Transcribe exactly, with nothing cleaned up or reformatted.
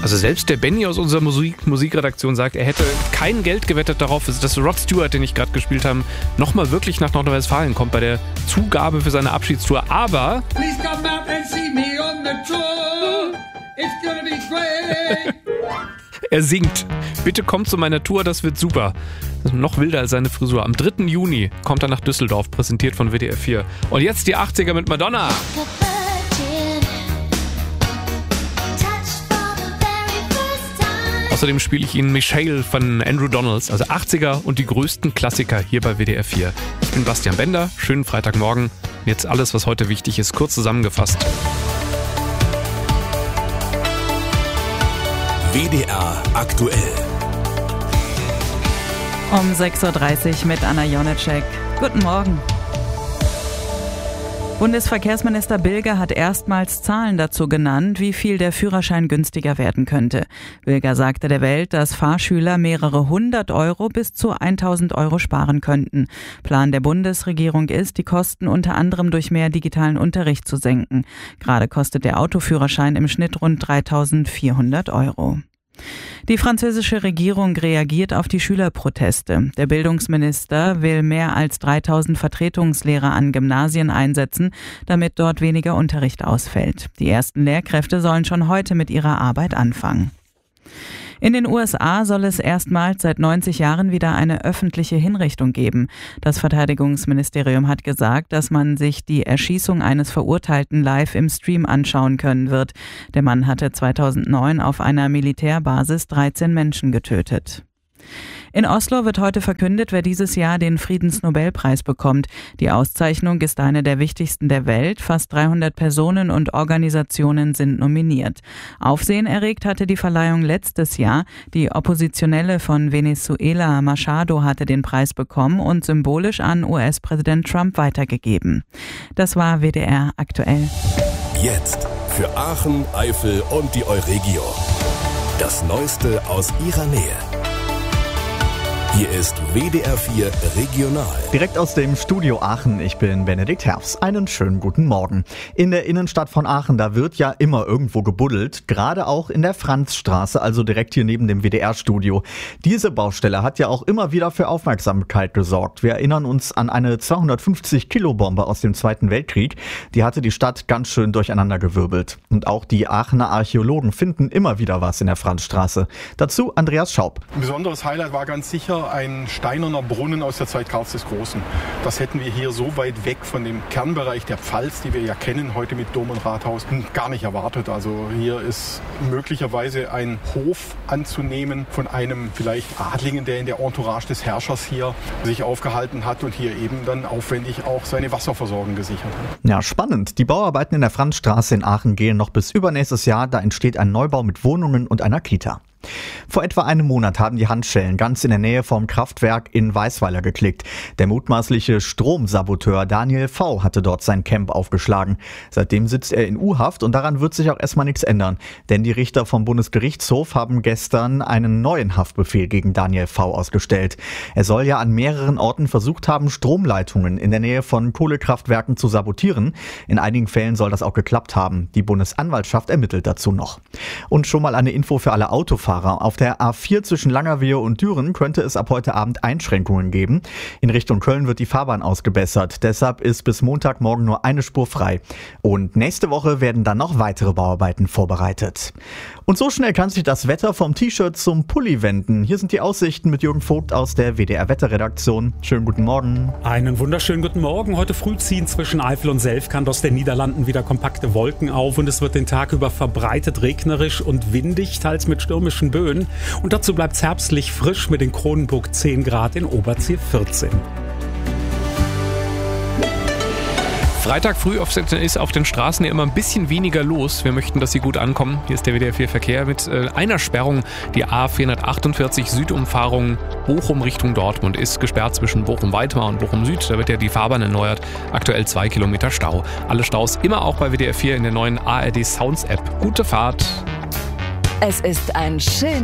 Also selbst der Benny aus unserer Musik- Musikredaktion sagt, er hätte kein Geld gewettet darauf, dass Rod Stewart, den ich gerade gespielt habe, nochmal wirklich nach Nordrhein-Westfalen kommt bei der Zugabe für seine Abschiedstour. Aber Please come out and see me on the tour. It's gonna be great. er singt. Bitte kommt zu meiner Tour, das wird super. Das ist noch wilder als seine Frisur. Am dritten Juni kommt er nach Düsseldorf, präsentiert von W D R vier. Und jetzt die achtziger mit Madonna. Außerdem spiele ich Ihnen Michelle von Andrew Donalds, also achtziger und die größten Klassiker hier bei W D R vier. Ich bin Bastian Bender, schönen Freitagmorgen. Jetzt alles, was heute wichtig ist, kurz zusammengefasst. W D R aktuell. Um sechs Uhr dreißig mit Anna Jonetschek. Guten Morgen. Bundesverkehrsminister Bilger hat erstmals Zahlen dazu genannt, wie viel der Führerschein günstiger werden könnte. Bilger sagte der Welt, dass Fahrschüler mehrere hundert Euro bis zu tausend Euro sparen könnten. Plan der Bundesregierung ist, die Kosten unter anderem durch mehr digitalen Unterricht zu senken. Gerade kostet der Autoführerschein im Schnitt rund dreitausendvierhundert Euro. Die französische Regierung reagiert auf die Schülerproteste. Der Bildungsminister will mehr als dreitausend Vertretungslehrer an Gymnasien einsetzen, damit dort weniger Unterricht ausfällt. Die ersten Lehrkräfte sollen schon heute mit ihrer Arbeit anfangen. In den U S A soll es erstmals seit neunzig Jahren wieder eine öffentliche Hinrichtung geben. Das Verteidigungsministerium hat gesagt, dass man sich die Erschießung eines Verurteilten live im Stream anschauen können wird. Der Mann hatte zweitausendneun auf einer Militärbasis dreizehn Menschen getötet. In Oslo wird heute verkündet, wer dieses Jahr den Friedensnobelpreis bekommt. Die Auszeichnung ist eine der wichtigsten der Welt. Fast dreihundert Personen und Organisationen sind nominiert. Aufsehen erregt hatte die Verleihung letztes Jahr. Die Oppositionelle von Venezuela, Machado, hatte den Preis bekommen und symbolisch an U S-Präsident Trump weitergegeben. Das war W D R aktuell. Jetzt für Aachen, Eifel und die Euregio. Das Neueste aus ihrer Nähe. Hier ist W D R vier Regional. Direkt aus dem Studio Aachen, ich bin Benedikt Herbst. Einen schönen guten Morgen. In der Innenstadt von Aachen, da wird ja immer irgendwo gebuddelt, gerade auch in der Franzstraße, also direkt hier neben dem W D R-Studio. Diese Baustelle hat ja auch immer wieder für Aufmerksamkeit gesorgt. Wir erinnern uns an eine zweihundertfünfzig Kilo Bombe aus dem Zweiten Weltkrieg. Die hatte die Stadt ganz schön durcheinandergewirbelt. Und auch die Aachener Archäologen finden immer wieder was in der Franzstraße. Dazu Andreas Schaub. Ein besonderes Highlight war ganz sicher ein steinerner Brunnen aus der Zeit Karls des Großen. Das hätten wir hier so weit weg von dem Kernbereich der Pfalz, die wir ja kennen, heute mit Dom und Rathaus, gar nicht erwartet. Also hier ist möglicherweise ein Hof anzunehmen von einem vielleicht Adligen, der in der Entourage des Herrschers hier sich aufgehalten hat und hier eben dann aufwendig auch seine Wasserversorgung gesichert hat. Ja, spannend. Die Bauarbeiten in der Franzstraße in Aachen gehen noch bis übernächstes Jahr. Da entsteht ein Neubau mit Wohnungen und einer Kita. Vor etwa einem Monat haben die Handschellen ganz in der Nähe vom Kraftwerk in Weißweiler geklickt. Der mutmaßliche Stromsaboteur Daniel V. hatte dort sein Camp aufgeschlagen. Seitdem sitzt er in U-Haft und daran wird sich auch erstmal nichts ändern. Denn die Richter vom Bundesgerichtshof haben gestern einen neuen Haftbefehl gegen Daniel V. ausgestellt. Er soll ja an mehreren Orten versucht haben, Stromleitungen in der Nähe von Kohlekraftwerken zu sabotieren. In einigen Fällen soll das auch geklappt haben. Die Bundesanwaltschaft ermittelt dazu noch. Und schon mal eine Info für alle Autofahrer. Auf der A vier zwischen Langerwehe und Düren könnte es ab heute Abend Einschränkungen geben. In Richtung Köln wird die Fahrbahn ausgebessert. Deshalb ist bis Montagmorgen nur eine Spur frei. Und nächste Woche werden dann noch weitere Bauarbeiten vorbereitet. Und so schnell kann sich das Wetter vom T-Shirt zum Pulli wenden. Hier sind die Aussichten mit Jürgen Vogt aus der W D R-Wetterredaktion. Schönen guten Morgen. Einen wunderschönen guten Morgen. Heute früh ziehen zwischen Eifel und Selfkant aus den Niederlanden wieder kompakte Wolken auf und es wird den Tag über verbreitet regnerisch und windig, teils mit stürmischen Böen. Und dazu bleibt es herbstlich frisch mit in Kronenburg zehn Grad, in Oberziel vierzehn. Freitag früh ist auf den Straßen ja immer ein bisschen weniger los. Wir möchten, dass Sie gut ankommen. Hier ist der W D R vier Verkehr mit einer Sperrung. Die A vierhundertachtundvierzig Südumfahrung Bochum Richtung Dortmund ist gesperrt zwischen Bochum-Weitmar und Bochum-Süd. Da wird ja die Fahrbahn erneuert. Aktuell zwei Kilometer Stau. Alle Staus immer auch bei W D R vier in der neuen A R D Sounds App. Gute Fahrt. Es ist ein schöner